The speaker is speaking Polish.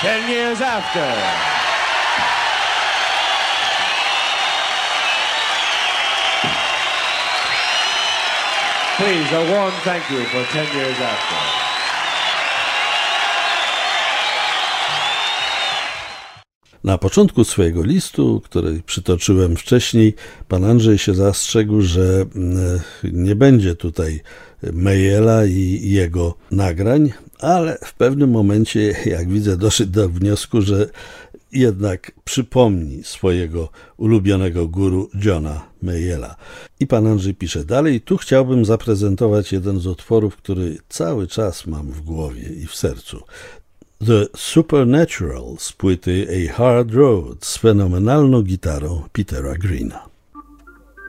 10 years after. Please, a warm thank you for 10 years after. Na początku swojego listu, który przytoczyłem wcześniej, pan Andrzej się zastrzegł, że nie będzie tutaj Mayalla i jego nagrań, ale w pewnym momencie, jak widzę, doszedł do wniosku, że jednak przypomni swojego ulubionego guru Johna Mayalla. I pan Andrzej pisze dalej: tu chciałbym zaprezentować jeden z utworów, który cały czas mam w głowie i w sercu. The Supernatural z płyty A Hard Road z fenomenalną gitarą Petera Greena.